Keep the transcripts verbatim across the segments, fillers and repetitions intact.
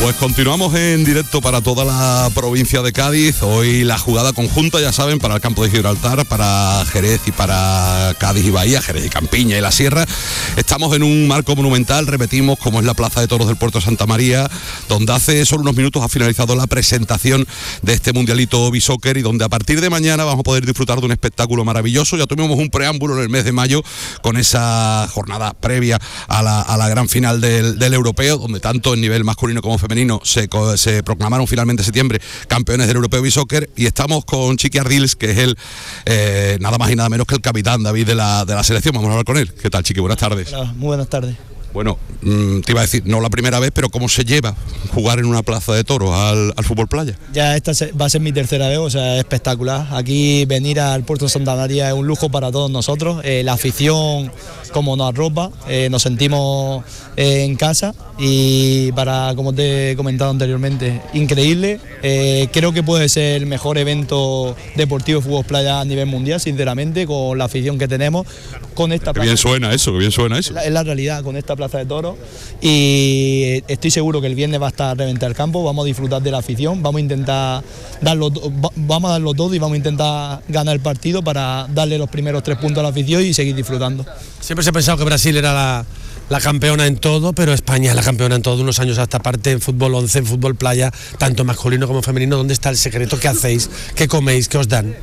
Pues continuamos en directo para toda la provincia de Cádiz. Hoy la jugada conjunta, ya saben, para el campo de Gibraltar, para Jerez y para Cádiz y Bahía, Jerez y Campiña y la Sierra. Estamos en un marco monumental, repetimos, como es la Plaza de Toros del Puerto de Santa María, donde hace solo unos minutos ha finalizado la presentación de este mundialito Bisóquer y donde a partir de mañana vamos a poder disfrutar de un espectáculo maravilloso. Ya tuvimos un preámbulo en el mes de mayo con esa jornada previa a la, a la gran final del, del europeo, donde tanto en nivel masculino como femenino Se, se proclamaron finalmente en septiembre campeones del Europeo Bisóquer, y estamos con Chiqui Ardils, que es el eh, nada más y nada menos que el capitán, David, de la, de la selección. Vamos a hablar con él. ¿Qué tal, Chiqui? Buenas tardes. Hola, muy buenas tardes. Bueno, mmm, te iba a decir, no la primera vez, pero ¿cómo se lleva jugar en una plaza de toros al, al fútbol playa? Ya esta va a ser mi tercera vez, o sea, es espectacular. Aquí venir al Puerto de Santa María es un lujo para todos nosotros. Eh, la afición, como nos arropa, eh, nos sentimos eh, en casa, y para, como te he comentado anteriormente, increíble. Eh, creo que puede ser el mejor evento deportivo de fútbol playa a nivel mundial, sinceramente, con la afición que tenemos. Con esta que bien suena eso, que bien suena eso. Es la, es la realidad, con esta plaza de toros, y estoy seguro que el viernes va a estar a reventar el campo. Vamos a disfrutar de la afición, vamos a intentar darlo, vamos a darlo todo y vamos a intentar ganar el partido para darle los primeros tres puntos a la afición y seguir disfrutando. Siempre se ha pensado que Brasil era la, la campeona en todo, pero España es la campeona en todo, unos años hasta parte, en fútbol once, en fútbol playa, tanto masculino como femenino. ¿Dónde está el secreto? ¿Qué hacéis? ¿Qué coméis? ¿Qué os dan?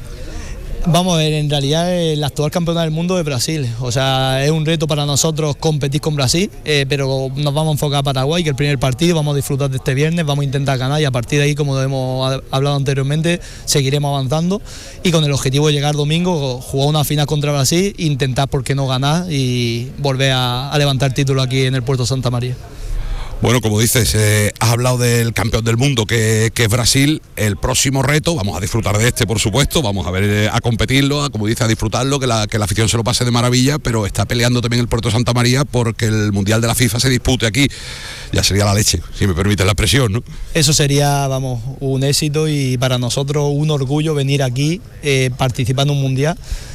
Vamos a ver, en realidad el actual campeona del mundo es Brasil, o sea, es un reto para nosotros competir con Brasil, eh, pero nos vamos a enfocar a Paraguay, que es el primer partido, vamos a disfrutar de este viernes, vamos a intentar ganar, y a partir de ahí, como hemos hablado anteriormente, seguiremos avanzando, y con el objetivo de llegar domingo, jugar una final contra Brasil, intentar, por qué no, ganar y volver a, a levantar el título aquí en el Puerto de Santa María. Bueno, como dices, eh, has hablado del campeón del mundo que, que es Brasil. El próximo reto, vamos a disfrutar de este, por supuesto, vamos a ver eh, a competirlo, a, como dices, a disfrutarlo, que la, que la afición se lo pase de maravilla, pero está peleando también el Puerto de Santa María porque el Mundial de la FIFA se dispute aquí. Ya sería la leche, si me permites la expresión, ¿no? Eso sería, vamos, un éxito, y para nosotros un orgullo venir aquí, eh, participar en un Mundial.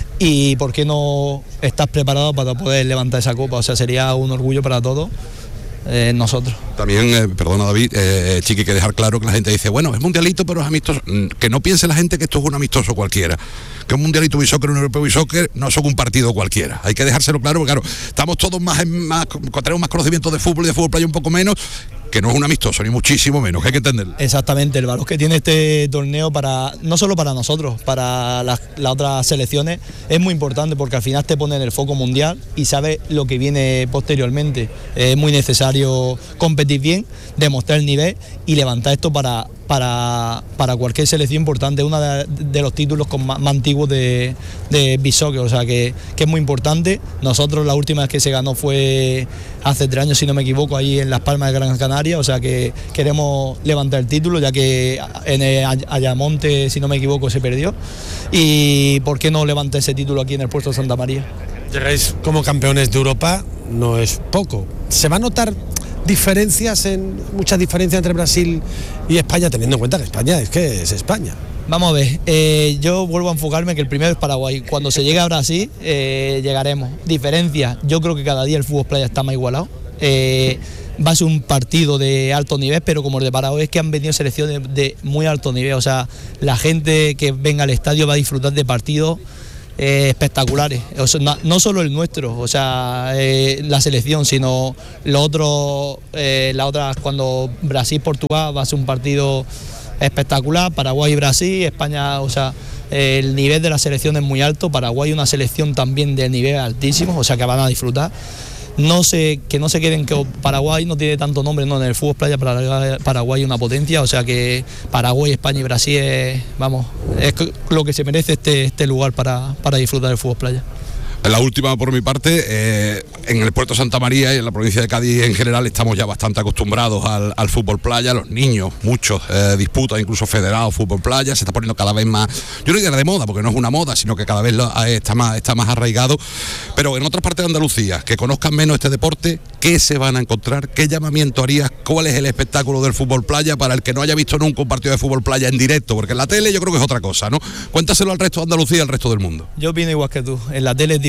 Y por qué no estás preparado para poder levantar esa copa, o sea, sería un orgullo para todos. Eh, nosotros. También, eh, perdona David, eh, Chiqui, hay que dejar claro que la gente dice, bueno, es mundialito pero es amistoso. Que no piense la gente que esto es un amistoso cualquiera, que un mundialito Bisóquer, un europeo Bisóquer no son un partido cualquiera. Hay que dejárselo claro, porque claro, estamos todos más, en, más tenemos más conocimiento de fútbol y de fútbol playa un poco menos, que no es un amistoso, ni muchísimo menos, que hay que entenderlo. Exactamente, el valor que tiene este torneo, para no solo para nosotros, para las, las otras selecciones, es muy importante, porque al final te pone en el foco mundial y sabes lo que viene posteriormente. Es muy necesario competir bien, demostrar el nivel y levantar esto para, para, para cualquier selección importante. Es uno de, de los títulos con más, más antiguos de, de Bisóquer, o sea que, que es muy importante. Nosotros la última vez que se ganó fue hace tres años, si no me equivoco, ahí en Las Palmas de Gran Canaria, o sea que queremos levantar el título, ya que en el Ayamonte, si no me equivoco, se perdió, y ¿por qué no levantar ese título aquí en el Puerto de Santa María? Llegáis como campeones de Europa, no es poco. ¿Se va a notar diferencias, en muchas diferencias entre Brasil y España, teniendo en cuenta que España es que es España? Vamos a ver, eh, yo vuelvo a enfocarme que el primero es Paraguay. Cuando se llegue a Brasil, eh, llegaremos. Diferencias, yo creo que cada día el fútbol playa está más igualado. Eh, va a ser un partido de alto nivel, pero como el de Paraguay, es que han venido selecciones de, de muy alto nivel. O sea, la gente que venga al estadio va a disfrutar de partidos eh, espectaculares. O sea, no, no solo el nuestro, o sea, eh, la selección, sino los otros, eh, la otra, cuando Brasil-Portugal va a ser un partido espectacular, Paraguay y Brasil, España, o sea, el nivel de la selección es muy alto, Paraguay una selección también de nivel altísimo, o sea que van a disfrutar. No sé, que no se queden que Paraguay no tiene tanto nombre, no, en el fútbol playa Paraguay es una potencia, o sea que Paraguay, España y Brasil es, vamos, es lo que se merece este, este lugar para, para disfrutar del fútbol playa. La última por mi parte, eh, en el Puerto de Santa María y en la provincia de Cádiz en general estamos ya bastante acostumbrados al, al fútbol playa. Los niños, muchos eh, disputan, incluso federados, fútbol playa. Se está poniendo cada vez más, yo no diría de moda, porque no es una moda, sino que cada vez lo, eh, está, más, está más arraigado. Pero en otras partes de Andalucía, que conozcan menos este deporte, ¿qué se van a encontrar? ¿Qué llamamiento harías? ¿Cuál es el espectáculo del fútbol playa para el que no haya visto nunca un partido de fútbol playa en directo? Porque en la tele yo creo que es otra cosa, ¿no? Cuéntaselo al resto de Andalucía y al resto del mundo. Yo opino igual que tú, en la tele es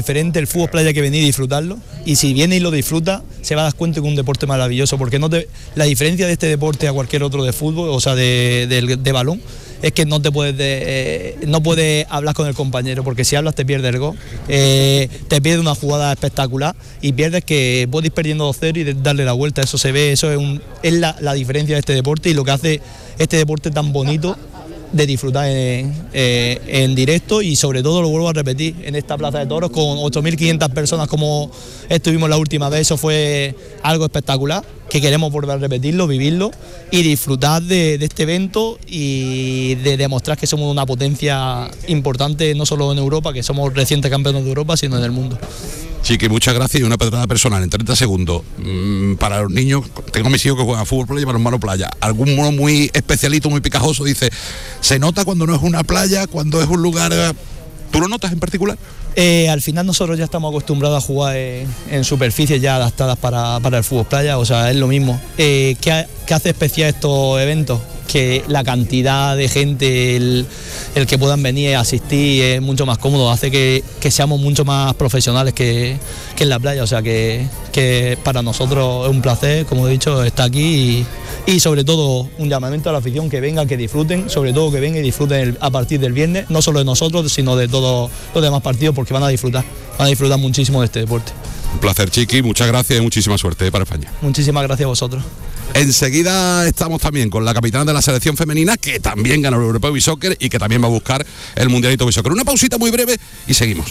diferente el fútbol playa que venir y disfrutarlo, y si viene y lo disfruta se va a dar cuenta que es un deporte maravilloso, porque no te, la diferencia de este deporte a cualquier otro de fútbol, o sea de, de, de balón, es que no te puedes de, eh, no puedes hablar con el compañero, porque si hablas te pierdes el gol, eh, te pierdes una jugada espectacular y pierdes que puedes ir perdiendo dos cero y darle la vuelta. Eso se ve, eso es, un, es la, la diferencia de este deporte y lo que hace este deporte tan bonito de disfrutar en, eh, en directo, y sobre todo lo vuelvo a repetir en esta Plaza de Toros con ocho mil quinientas personas como estuvimos la última vez. Eso fue algo espectacular que queremos volver a repetirlo, vivirlo y disfrutar de, de este evento y de demostrar que somos una potencia importante no solo en Europa, que somos recientes campeones de Europa, sino en el mundo. Chiqui, muchas gracias, y una pedrada personal en treinta segundos. Mm, para los niños, tengo mis hijos que juegan a fútbol playa y balonmano playa. Alguno muy especialito, muy picajoso, dice, se nota cuando no es una playa, cuando es un lugar... ¿Tú lo notas en particular? Eh, al final nosotros ya estamos acostumbrados a jugar en, en superficies ya adaptadas para, para el fútbol playa, o sea, es lo mismo. Eh, ¿qué, ¿Qué hace especial estos eventos? Que la cantidad de gente, el, el que puedan venir a asistir es mucho más cómodo, hace que, que seamos mucho más profesionales que, que en la playa, o sea que, que para nosotros es un placer, como he dicho, estar aquí y, y sobre todo un llamamiento a la afición que venga, que disfruten, sobre todo que vengan y disfruten el, a partir del viernes, no solo de nosotros, sino de todos los demás partidos, porque van a disfrutar, van a disfrutar muchísimo de este deporte. Un placer, Chiqui, muchas gracias y muchísima suerte para España. Muchísimas gracias a vosotros. Enseguida estamos también con la capitana de la selección femenina, que también ganó el Europeo Bisoccer y que también va a buscar el Mundialito Bisoccer. Una pausita muy breve y seguimos.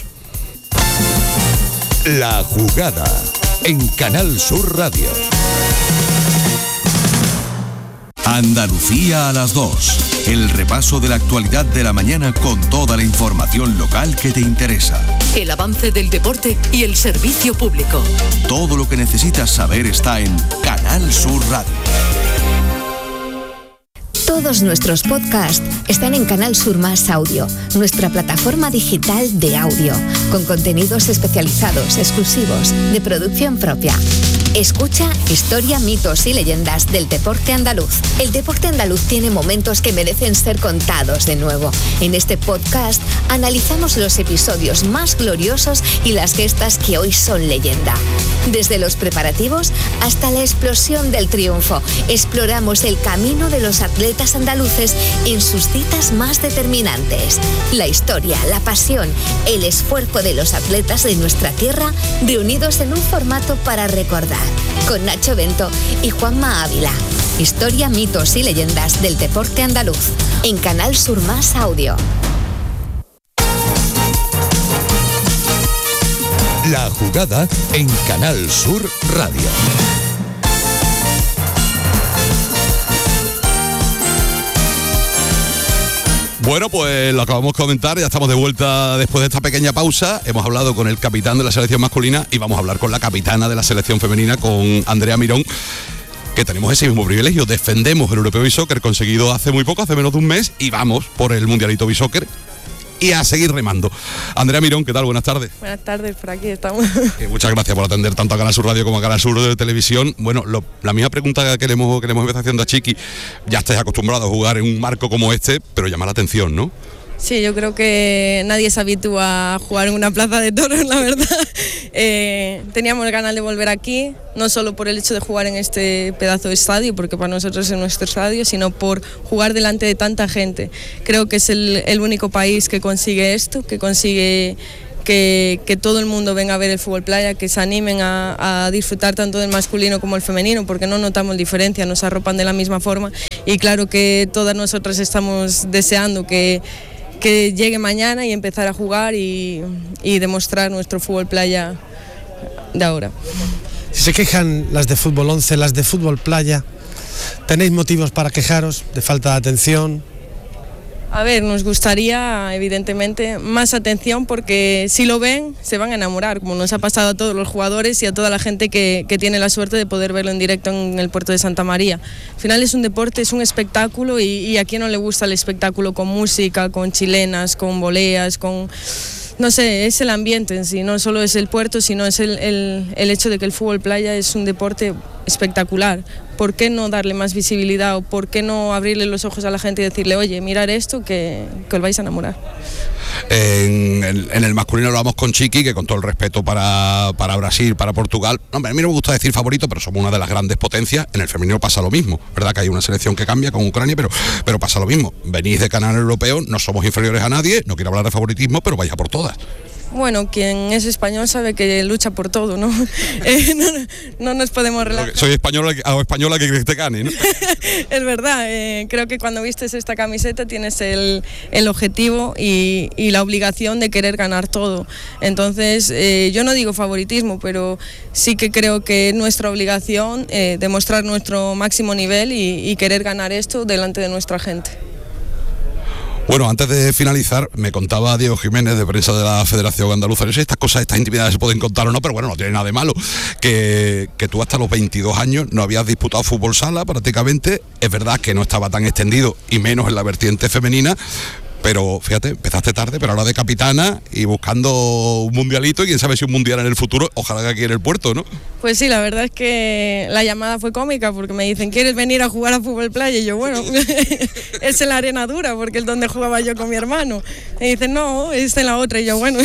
La jugada en Canal Sur Radio. Andalucía a las dos. El repaso de la actualidad de la mañana con toda la información local que te interesa. El avance del deporte y el servicio público. Todo lo que necesitas saber está en Canal Sur Radio. Todos nuestros podcasts están en Canal Sur Más Audio, nuestra plataforma digital de audio, con contenidos especializados, exclusivos, de producción propia. Escucha historia, mitos y leyendas del deporte andaluz. El deporte andaluz tiene momentos que merecen ser contados de nuevo. En este podcast analizamos los episodios más gloriosos y las gestas que hoy son leyenda. Desde los preparativos hasta la explosión del triunfo, exploramos el camino de los atletas andaluces en sus citas más determinantes. La historia, la pasión, el esfuerzo de los atletas de nuestra tierra reunidos en un formato para recordar. Con Nacho Bento y Juanma Ávila. Historia, mitos y leyendas del deporte andaluz. En Canal Sur Más Audio. La jugada en Canal Sur Radio. Bueno, pues lo acabamos de comentar, ya estamos de vuelta después de esta pequeña pausa. Hemos hablado con el capitán de la selección masculina y vamos a hablar con la capitana de la selección femenina, con Andrea Mirón, que tenemos ese mismo privilegio. Defendemos el Europeo Bisoccer conseguido hace muy poco, hace menos de un mes, y vamos por el Mundialito Bisoccer y a seguir remando. Andrea Mirón, ¿qué tal? Buenas tardes. Buenas tardes, por aquí estamos. Eh, muchas gracias por atender tanto a Canal Sur Radio como a Canal Sur de Televisión. Bueno, lo, la misma pregunta que le, hemos, que le hemos empezado haciendo a Chiqui, ya estáis acostumbrado a jugar en un marco como este, pero llama la atención, ¿no? Sí, yo creo que nadie se habitúa a jugar en una plaza de toros, la verdad. Eh, teníamos ganas de volver aquí, no solo por el hecho de jugar en este pedazo de estadio, porque para nosotros es nuestro estadio, sino por jugar delante de tanta gente. Creo que es el, el único país que consigue esto, que consigue que, que todo el mundo venga a ver el fútbol playa, que se animen a, a disfrutar tanto del masculino como el femenino, porque no notamos diferencia, nos arropan de la misma forma, y claro que todas nosotras estamos deseando que que llegue mañana y empezar a jugar y, y demostrar nuestro fútbol playa de ahora. Si se quejan las de fútbol once, las de fútbol playa, ¿tenéis motivos para quejaros de falta de atención? A ver, nos gustaría, evidentemente, más atención, porque si lo ven, se van a enamorar, como nos ha pasado a todos los jugadores y a toda la gente que, que tiene la suerte de poder verlo en directo en el puerto de Santa María. Al final es un deporte, es un espectáculo, y, y a quién no le gusta el espectáculo con música, con chilenas, con voleas, con... No sé, es el ambiente en sí, no solo es el puerto, sino es el, el, el hecho de que el fútbol playa es un deporte espectacular, ¿por qué no darle más visibilidad o por qué no abrirle los ojos a la gente y decirle, oye, mirar esto que, que os vais a enamorar? En el, en el masculino lo hablamos con Chiqui, que con todo el respeto para, para Brasil, para Portugal, no, a mí no me gusta decir favorito, pero somos una de las grandes potencias. En el femenino pasa lo mismo, verdad que hay una selección que cambia con Ucrania, pero, pero pasa lo mismo. Venís de canal europeo, no somos inferiores a nadie, no quiero hablar de favoritismo, pero vais a por todas. Bueno, quien es español sabe que lucha por todo, ¿no? Eh, no, no nos podemos relajar. Soy española, o española que te gane, ¿no? Es verdad, eh, creo que cuando vistes esta camiseta tienes el, el objetivo y, y la obligación de querer ganar todo. Entonces, eh, yo no digo favoritismo, pero sí que creo que es nuestra obligación eh, demostrar nuestro máximo nivel y, y querer ganar esto delante de nuestra gente. Bueno, antes de finalizar, me contaba Diego Jiménez, de prensa de la Federación Andaluza, no sé si estas cosas, estas intimidades se pueden contar o no, pero bueno, no tiene nada de malo, que, que tú hasta los veintidós años no habías disputado fútbol sala prácticamente. Es verdad que no estaba tan extendido, y menos en la vertiente femenina, pero fíjate, empezaste tarde, pero ahora de capitana y buscando un mundialito, y quién sabe si un mundial en el futuro, ojalá que aquí en el puerto, ¿no? Pues sí, la verdad es que la llamada fue cómica, porque me dicen, ¿quieres venir a jugar a fútbol playa? Y yo, bueno, es en la arena dura, porque es donde jugaba yo con mi hermano. Me dicen, no, es en la otra, y yo, bueno,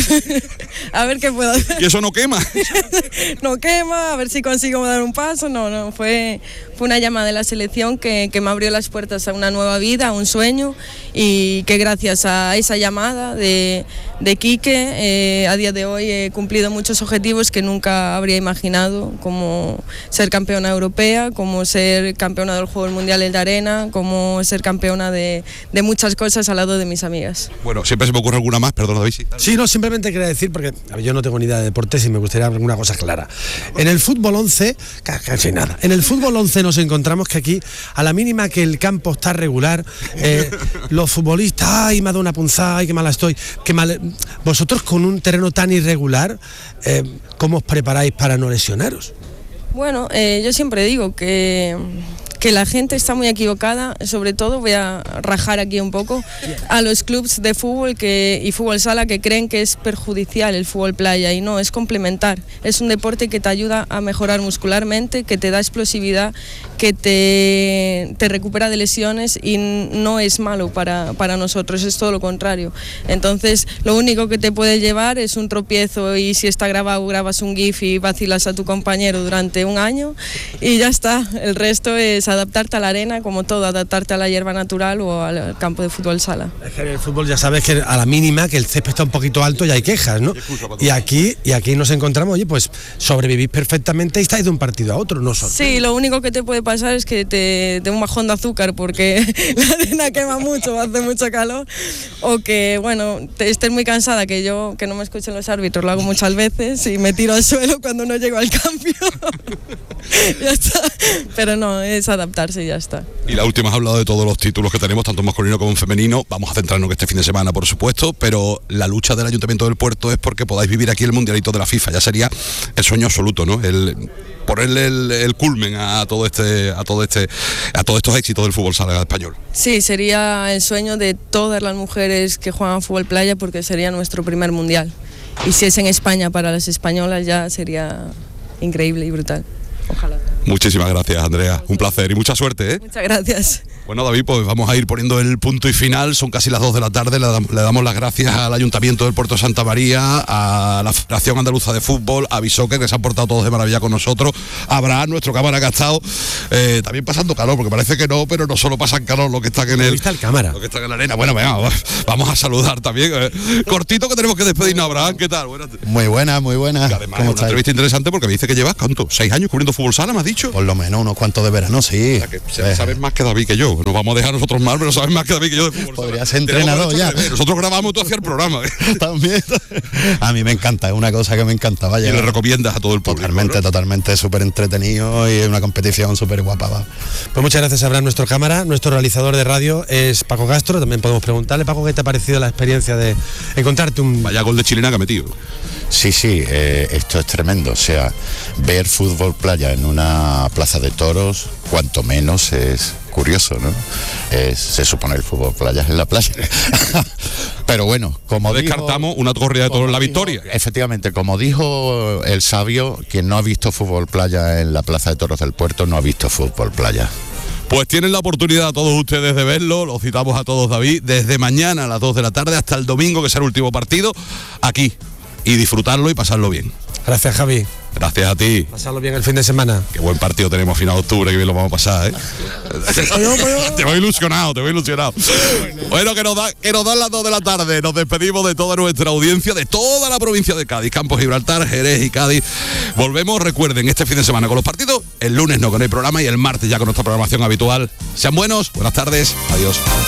a ver qué puedo hacer. ¿Y eso no quema? No quema, a ver si consigo dar un paso. No, no, fue, fue una llamada de la selección que, que me abrió las puertas a una nueva vida, a un sueño, y que gracias a esa llamada de, de Quique, eh, a día de hoy he cumplido muchos objetivos que nunca habría imaginado, como ser campeona europea, como ser campeona del Juegos Mundiales de Arena, como ser campeona de, de muchas cosas al lado de mis amigas. Bueno, siempre se me ocurre alguna más, perdón, David. Sí, no, simplemente quería decir, porque a ver, yo no tengo ni idea de deportes y me gustaría alguna cosa clara. En el fútbol once, casi nada, en el fútbol once nos encontramos que aquí, a la mínima que el campo está regular, eh, los futbolistas, ay, me ha dado una punzada, ay, qué mala estoy, qué mal. Vosotros con un terreno tan irregular, eh, ¿cómo os preparáis para no lesionaros? Bueno, eh, yo siempre digo que, que la gente está muy equivocada, sobre todo, voy a rajar aquí un poco, a los clubs de fútbol que, y fútbol sala que creen que es perjudicial el fútbol playa, y no, es complementar. Es un deporte que te ayuda a mejorar muscularmente, que te da explosividad, que te, te recupera de lesiones, y no es malo para, para nosotros, es todo lo contrario. Entonces, lo único que te puede llevar es un tropiezo, y si está grabado, grabas un GIF y vacilas a tu compañero durante un año y ya está. El resto es adaptarte a la arena, como todo, adaptarte a la hierba natural o al campo de fútbol sala. Es que en el fútbol ya sabes que a la mínima que el césped está un poquito alto y hay quejas, ¿no? Y aquí, y aquí nos encontramos, oye, pues sobrevivís perfectamente y estáis de un partido a otro, no solo. Sí, lo único que te puede pasar es que te dé un bajón de azúcar porque la arena quema mucho, hace mucho calor, o que, bueno, te estés muy cansada, que yo, que no me escuchen los árbitros, lo hago muchas veces y me tiro al suelo cuando no llego al cambio. Ya está, pero no, es adaptarse y ya está. Y la última, has hablado de todos los títulos que tenemos, tanto masculino como femenino. Vamos a centrarnos que este fin de semana, por supuesto, pero la lucha del Ayuntamiento del Puerto es porque podáis vivir aquí el mundialito de la FIFA. Ya sería el sueño absoluto, ¿no? El ponerle el, el culmen a todo este, a todo este, a todos estos éxitos del fútbol sala español. Sí, sería el sueño de todas las mujeres que juegan fútbol playa, porque sería nuestro primer mundial. Y si es en España para las españolas, ya sería increíble y brutal. Ojalá. Muchísimas gracias, Andrea. Un placer y mucha suerte, ¿eh? Muchas gracias. Bueno, David, pues vamos a ir poniendo el punto y final. Son casi las dos de la tarde. Le, dam- le damos las gracias al Ayuntamiento del Puerto de Santa María, a la Federación Andaluza de Fútbol, a Bishoque, que se han portado todos de maravilla con nosotros, a Abraham, nuestro cámara que ha estado eh, también pasando calor, porque parece que no, pero no solo pasan calor los que están en el, el cámara. Los que están en la arena. Bueno, venga, vamos a saludar también. Eh. Cortito, que tenemos que despedirnos. Abraham, ¿qué tal? Buenas. Muy buena, muy buena. Y además, es una entrevista interesante porque me dice que llevas, ¿cuánto? ¿Seis años cubriendo fútbol sala, me has dicho? Por lo menos unos cuantos de verano, sí. O sea, que eh. sabes más que David que yo. Nos vamos a dejar nosotros mal, pero sabes más que David que yo de fútbol. Podría ser entrenador ya. Nosotros grabamos, tú hacías el programa. También. A mí me encanta, es una cosa que me encanta. Vaya. Y le recomiendas a todo el público. Totalmente, ¿no? Totalmente, súper entretenido y una competición súper guapa. Va. Pues muchas gracias, Abraham, nuestro cámara. Nuestro realizador de radio es Paco Castro. También podemos preguntarle, Paco, ¿qué te ha parecido la experiencia de encontrarte un... Vaya gol de chilena que ha metido. Sí, sí, eh, esto es tremendo. O sea, ver fútbol playa en una plaza de toros, cuanto menos es curioso, ¿no? Es, se supone el fútbol playa es en la playa. Pero bueno, como no descartamos dijo, una corrida de toros en la dijo, Victoria. Efectivamente, como dijo el sabio, quien no ha visto fútbol playa en la plaza de toros del puerto no ha visto fútbol playa. Pues tienen la oportunidad todos ustedes de verlo, los citamos a todos, David, desde mañana a las dos de la tarde hasta el domingo, que será el último partido, aquí, y disfrutarlo y pasarlo bien. Gracias, Javi. Gracias a ti. Pasarlo bien el fin de semana. Qué buen partido tenemos a final de octubre, que bien lo vamos a pasar, ¿eh? Te voy ilusionado, te voy ilusionado. Bueno, que nos, da, que nos dan las dos de la tarde. Nos despedimos de toda nuestra audiencia, de toda la provincia de Cádiz, Campos Gibraltar, Jerez y Cádiz. Volvemos, recuerden, este fin de semana con los partidos. El lunes no con el programa y el martes ya con nuestra programación habitual. Sean buenos, buenas tardes, adiós.